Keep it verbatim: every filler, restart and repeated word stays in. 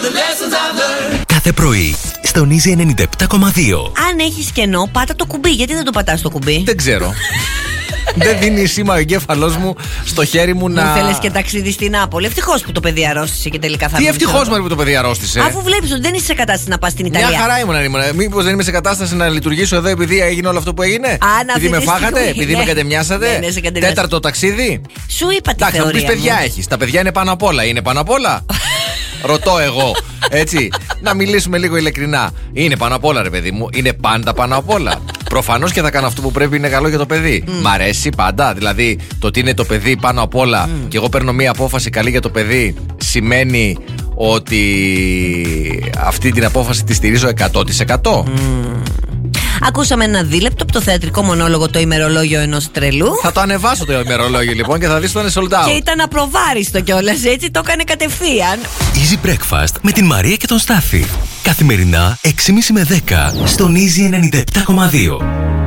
Κάθε πρωί στον Easy ενενήντα επτά κόμμα δύο. Αν έχεις κενό, πάτα το κουμπί. Γιατί δεν το πατάς το κουμπί? Δεν ξέρω. Δεν δίνει σήμα ο εγκέφαλός μου στο χέρι μου να. Μου θέλεις και ταξίδι στην Νάπολη. Ευτυχώς που το παιδί αρρώστησε και τελικά θα. Τι ευτυχώς μου που το παιδί αρρώστησε. Αφού βλέπεις ότι δεν είσαι σε κατάσταση να πας στην Ιταλία. Μια χαρά ήμουν. ήμουν. Μήπως δεν είμαι σε κατάσταση να λειτουργήσω εδώ επειδή έγινε όλο αυτό που έγινε? Αν επειδή με φάγατε, στιγμή, επειδή ναι. με κατεμοιάσατε. Ναι, ναι, σε κατεμοιάσατε. Τέταρτο ταξίδι. Σου είπα τη Εντάξει, θα μου θεωρία πεις παιδιά μου. έχεις. Τα παιδιά είναι πάνω απ' όλα. Είναι πάνω απ' όλα. Ρωτώ εγώ. Έτσι. Να μιλήσουμε λίγο ειλικρινά. Είναι πάνω απ' όλα, ρε παιδί μου. Είναι πάντα πάνω απ' όλα. Προφανώς και θα κάνω αυτό που πρέπει, είναι καλό για το παιδί. Mm. Μ' αρέσει πάντα. Δηλαδή, το ότι είναι το παιδί πάνω απ' όλα mm. και εγώ παίρνω μία απόφαση καλή για το παιδί, σημαίνει ότι αυτή την απόφαση τη στηρίζω εκατό τοις εκατό. Mm. Ακούσαμε ένα δίλεπτο από το θεατρικό μονόλογο Το ημερολόγιο ενός τρελού. Θα το ανεβάσω το ημερολόγιο λοιπόν και θα δεις το είναι sold out. Και ήταν απροβάριστο κιόλας, έτσι το έκανε κατευθείαν. Easy Breakfast με την Μαρία και τον Στάφη. Καθημερινά έξι και μισή με δέκα στον Easy ενενήντα επτά κόμμα δύο.